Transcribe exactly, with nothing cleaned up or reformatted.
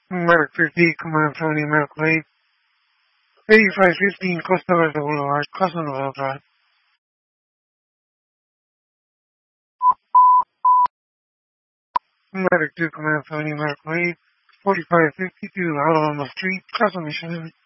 Medic fifty, Command seventy, Medical eight, eighty-five fifteen, Costa Verde Boulevard, Casa Noel Drive. Medic two, Command seventy, Medical eight, forty-five fifty-two, Alabama Street, Casa Mission.